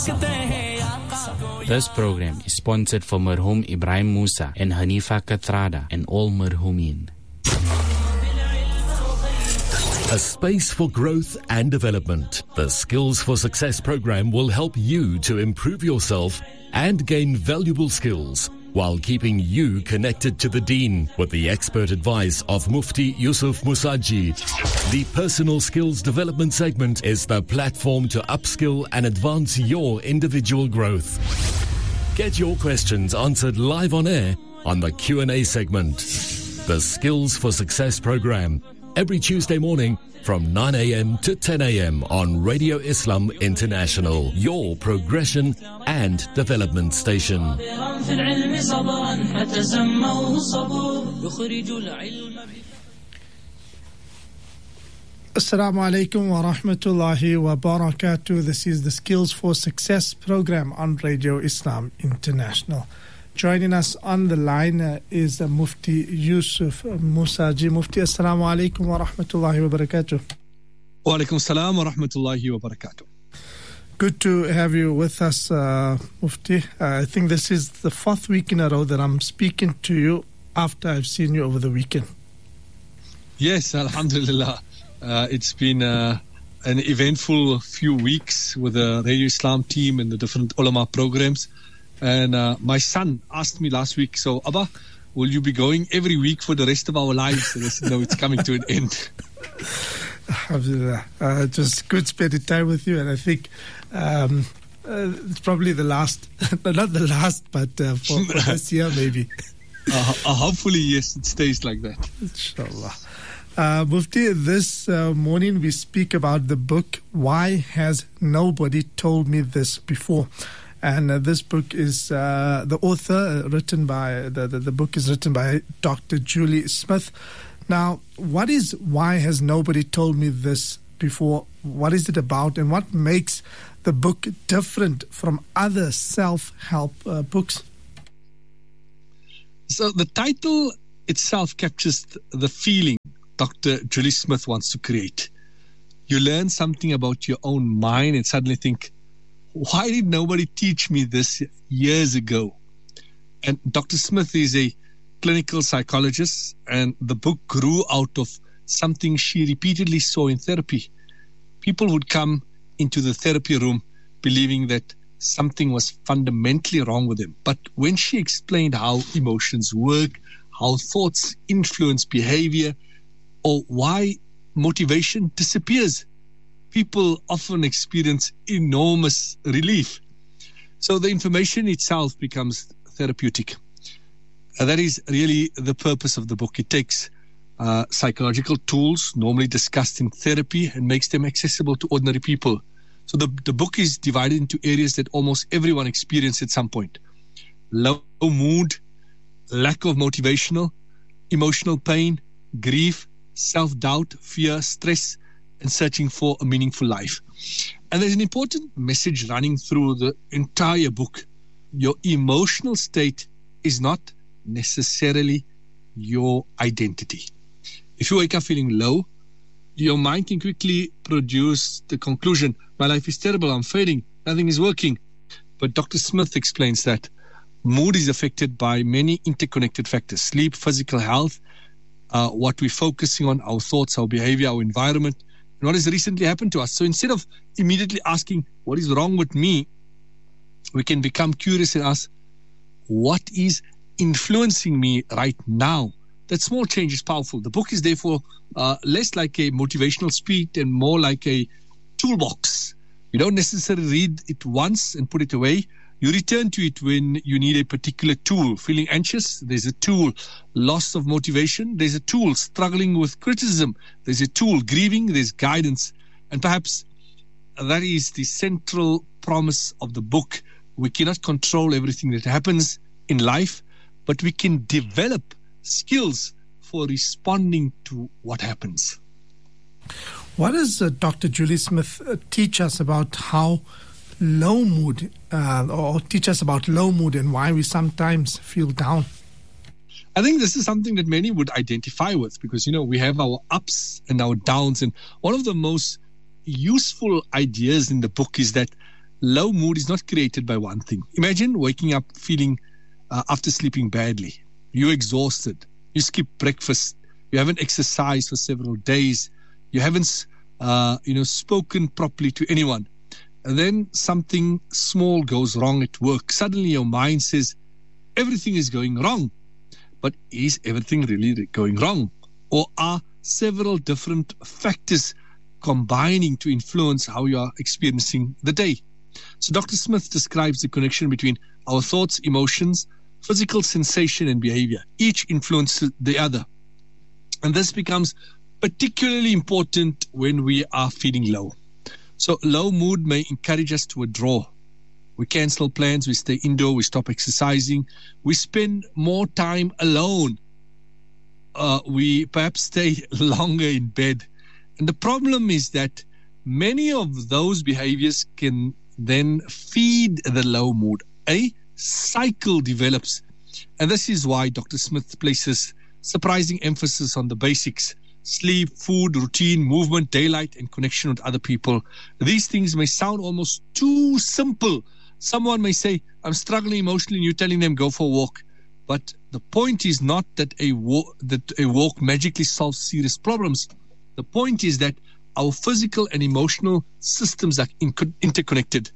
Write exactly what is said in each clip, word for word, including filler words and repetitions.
This program is sponsored for Marhum Ibrahim Musa and Hanifa Kathrada and all Marhumin. A space for growth and development. The Skills for Success program will help you to improve yourself and gain valuable skills while keeping you connected to the Deen with the expert advice of Mufti Yusuf Musaji. The Personal Skills Development segment is the platform to upskill and advance your individual growth. Get your questions answered live on air on the Q and A segment. The Skills for Success program, every Tuesday morning from nine a.m. to ten a.m. on Radio Islam International, your progression and development station. Assalamu alaikum wa rahmatullahi wa barakatuh. This is the Skills for Success program on Radio Islam International. Joining us on the line uh, is uh, Mufti Yusuf Musaji. Mufti, assalamu alaikum wa rahmatullahi wa barakatuh. Wa alaikum salam wa rahmatullahi wa barakatuh. Good to have you with us, uh, Mufti. Uh, I think this is the fourth week in a row that I'm speaking to you after I've seen you over the weekend. Yes, alhamdulillah. Uh, it's been uh, an eventful few weeks with the Radio Islam team and the different ulama programs. And uh, my son asked me last week, so Abba, will you be going every week for the rest of our lives? And I said, no, it's coming to an end. Alhamdulillah. Uh, just good spending time with you. And I think um, uh, it's probably the last, not the last, but uh, for, for this year maybe. Uh, uh, hopefully, yes, it stays like that. Inshallah. Uh, Mufti, this uh, morning we speak about the book, Why Has Nobody Told Me This Before? And uh, this book is, uh, the author, uh, written by, the, the, the book is written by Doctor Julie Smith. Now, what is Why Has Nobody Told Me This Before? What is it about, and what makes the book different from other self-help uh, books? So the title itself captures the feeling Doctor Julie Smith wants to create. You learn something about your own mind and suddenly think, why did nobody teach me this years ago? And Doctor Smith is a clinical psychologist, and the book grew out of something she repeatedly saw in therapy. People would come into the therapy room believing that something was fundamentally wrong with them. But when she explained how emotions work, how thoughts influence behavior, or why motivation disappears, people often experience enormous relief. So the information itself becomes therapeutic. Uh, that is really the purpose of the book. It takes uh, psychological tools normally discussed in therapy and makes them accessible to ordinary people. So the, the book is divided into areas that almost everyone experiences at some point. Low mood, lack of motivational, emotional pain, grief, self-doubt, fear, stress, and searching for a meaningful life. And there's an important message running through the entire book. Your emotional state is not necessarily your identity. If you wake up feeling low, your mind can quickly produce the conclusion, my life is terrible, I'm failing, nothing is working. But Doctor Smith explains that mood is affected by many interconnected factors: sleep, physical health, uh, what we're focusing on, our thoughts, our behavior, our environment, and what has recently happened to us. So instead of immediately asking, what is wrong with me, we can become curious and ask, what is influencing me right now? That small change is powerful. The book is therefore uh, less like a motivational speech and more like a toolbox. You don't necessarily read it once and put it away. You return to it when you need a particular tool. Feeling anxious, there's a tool. Loss of motivation, there's a tool. Struggling with criticism, there's a tool. Grieving, there's guidance. And perhaps that is the central promise of the book. We cannot control everything that happens in life, but we can develop skills for responding to what happens. What does uh, Doctor Julie Smith uh, teach us about how low mood, uh, or teach us about low mood and why we sometimes feel down? I think this is something that many would identify with because, you know, we have our ups and our downs. And one of the most useful ideas in the book is that low mood is not created by one thing. Imagine waking up feeling uh, after sleeping badly. You're exhausted. You skip breakfast. You haven't exercised for several days. You haven't, uh, you know, spoken properly to anyone. And then something small goes wrong at work. Suddenly your mind says, everything is going wrong. But is everything really going wrong? Or are several different factors combining to influence how you are experiencing the day? So Doctor Smith describes the connection between our thoughts, emotions, physical sensation, and behavior. Each influences the other. And this becomes particularly important when we are feeling low. So low mood may encourage us to withdraw. We cancel plans, we stay indoor, we stop exercising, we spend more time alone. Uh, we perhaps stay longer in bed. And the problem is that many of those behaviors can then feed the low mood. A cycle develops. And this is why Doctor Smith places surprising emphasis on the basics: sleep, food, routine, movement, daylight, and connection with other people. These things may sound almost too simple. Someone may say, I'm struggling emotionally, and you're telling them go for a walk. But the point is not that a walk, that a walk magically solves serious problems. The point is that our physical and emotional systems are in- interconnected.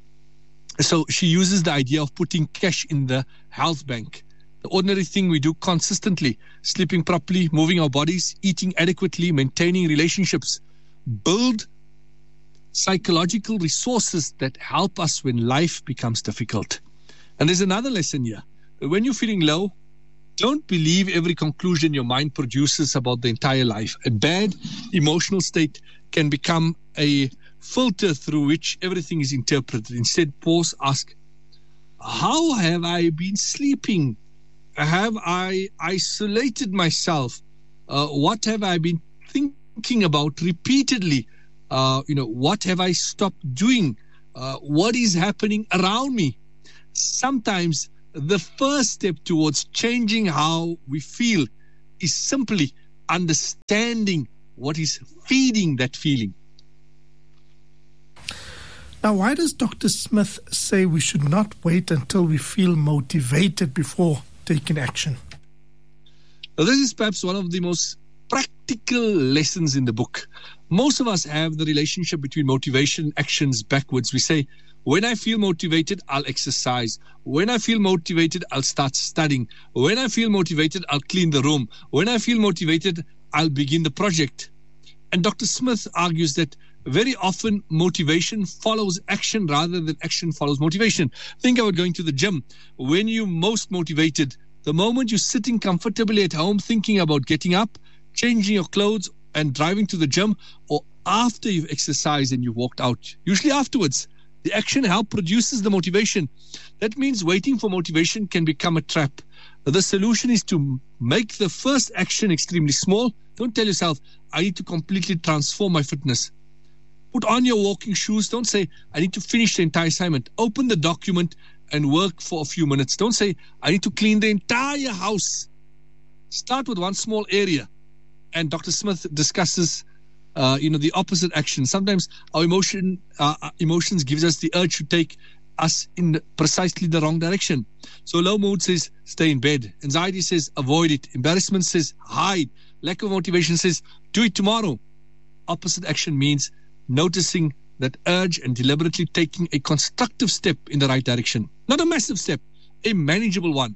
So she uses the idea of putting cash in the health bank. The ordinary thing we do consistently: sleeping properly, moving our bodies, eating adequately, maintaining relationships, build psychological resources that help us when life becomes difficult. And there's another lesson here. When you're feeling low, don't believe every conclusion your mind produces about the entire life. A bad emotional state can become a filter through which everything is interpreted. Instead, pause, ask, how have I been sleeping? Have I isolated myself? Uh, what have I been thinking about repeatedly? Uh, you know, what have I stopped doing? Uh, what is happening around me? Sometimes the first step towards changing how we feel is simply understanding what is feeding that feeling. Now, why does Doctor Smith say we should not wait until we feel motivated before taking action? Now, this is perhaps one of the most practical lessons in the book. Most of us have the relationship between motivation and actions backwards. We say, when I feel motivated, I'll exercise. When I feel motivated, I'll start studying. When I feel motivated, I'll clean the room. When I feel motivated, I'll begin the project. And Doctor Smith argues that very often motivation follows action rather than action follows motivation. Think about going to the gym. When you're most motivated, the moment you're sitting comfortably at home thinking about getting up, changing your clothes and driving to the gym, or after you've exercised and you walked out, usually afterwards, the action help produces the motivation. That means waiting for motivation can become a trap. The solution is to make the first action extremely small. Don't tell yourself, I need to completely transform my fitness. Put on your walking shoes. Don't say, I need to finish the entire assignment. Open the document and work for a few minutes. Don't say, I need to clean the entire house. Start with one small area. And Doctor Smith discusses Uh, you know, the opposite action. Sometimes our emotion, uh, emotions gives us the urge to take us in precisely the wrong direction. So low mood says, stay in bed. Anxiety says, avoid it. Embarrassment says, hide. Lack of motivation says, do it tomorrow. Opposite action means noticing that urge and deliberately taking a constructive step in the right direction. Not a massive step, a manageable one.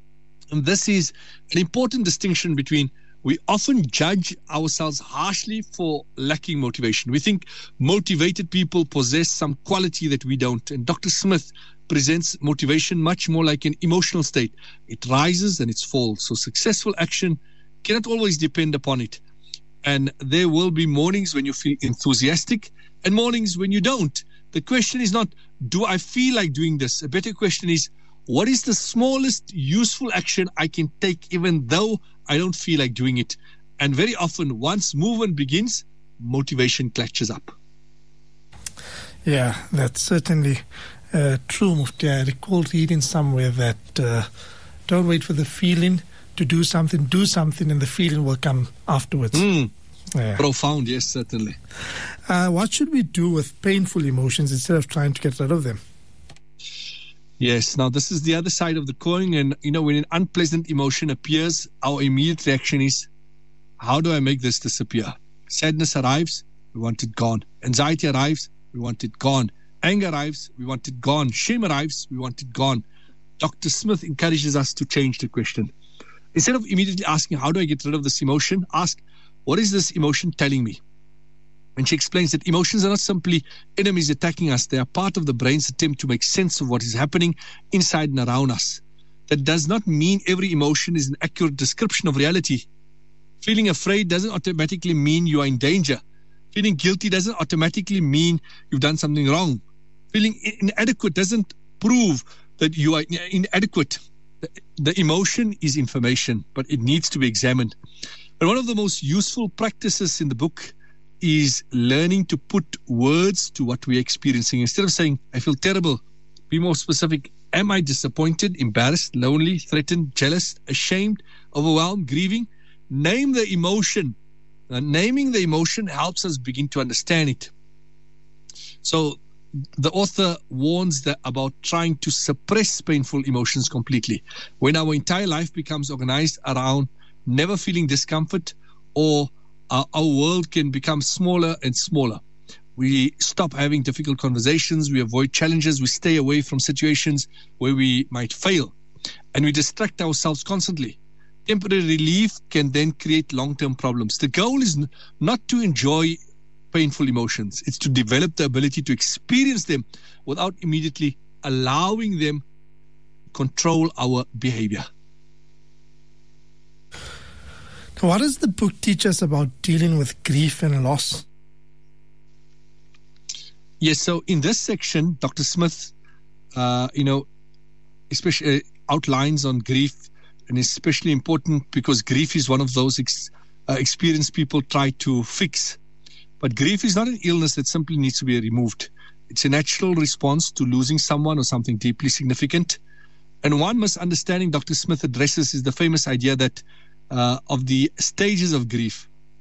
And this is an important distinction between we often judge ourselves harshly for lacking motivation. We think motivated people possess some quality that we don't. And Doctor Smith presents motivation much more like an emotional state. It rises and it falls. So successful action cannot always depend upon it. And there will be mornings when you feel enthusiastic and mornings when you don't. The question is not, do I feel like doing this? A better question is, what is the smallest useful action I can take even though I don't feel like doing it? And very often, once movement begins, motivation catches up. Yeah, that's certainly uh, true, Mufti. I recall reading somewhere that uh, don't wait for the feeling to do something, do something, and the feeling will come afterwards. Mm. Yeah. Profound, yes, certainly. Uh, what should we do with painful emotions instead of trying to get rid of them? Yes, now this is the other side of the coin. And, you know, when an unpleasant emotion appears, our immediate reaction is, how do I make this disappear? Sadness arrives, we want it gone. Anxiety arrives, we want it gone. Anger arrives, we want it gone. Shame arrives, we want it gone. Doctor Smith encourages us to change the question. Instead of immediately asking, how do I get rid of this emotion? Ask, what is this emotion telling me? And she explains that emotions are not simply enemies attacking us. They are part of the brain's attempt to make sense of what is happening inside and around us. That does not mean every emotion is an accurate description of reality. Feeling afraid doesn't automatically mean you are in danger. Feeling guilty doesn't automatically mean you've done something wrong. Feeling inadequate doesn't prove that you are inadequate. The, the emotion is information, but it needs to be examined. And one of the most useful practices in the book is learning to put words to what we're experiencing. Instead of saying, I feel terrible, be more specific. Am I disappointed, embarrassed, lonely, threatened, jealous, ashamed, overwhelmed, grieving? Name the emotion. Now, naming the emotion helps us begin to understand it. So the author warns that about trying to suppress painful emotions completely. When our entire life becomes organized around never feeling discomfort, or our, our world can become smaller and smaller. We stop having difficult conversations, we avoid challenges, we stay away from situations where we might fail, and we distract ourselves constantly. Temporary relief can then create long-term problems. The goal is n- not to enjoy painful emotions. It's to develop the ability to experience them without immediately allowing them to control our behavior. What does the book teach us about dealing with grief and loss? Yes, so in this section, Doctor Smith, uh, you know, especially uh, outlines on grief, and especially important because grief is one of those ex- uh, experienced people try to fix. But grief is not an illness that simply needs to be removed. It's a natural response to losing someone or something deeply significant. And one misunderstanding Doctor Smith addresses is the famous idea that uh, of the stages of grief.